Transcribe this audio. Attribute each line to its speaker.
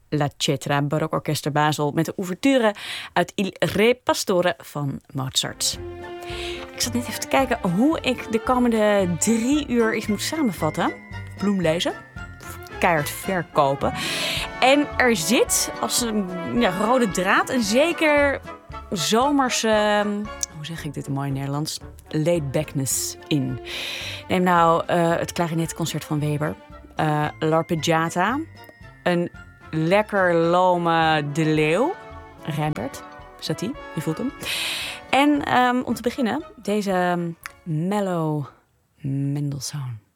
Speaker 1: La Cetra, barokorkest ter Basel, met de ouverture uit Il Re Pastore van Mozart. Ik zat net even te kijken hoe ik de komende 3 uur iets moet samenvatten. Bloemlezen, keihard verkopen. En er zit als een rode draad een zeker zomerse, hoe zeg ik dit in mooi Nederlands, laid-backness in. Neem nou het klarinetconcert van Weber, L'Arpeggiata, een lekker lome De Leeuw, Rijnbert, Satie, je voelt hem. En om te beginnen, deze mellow Mendelssohn.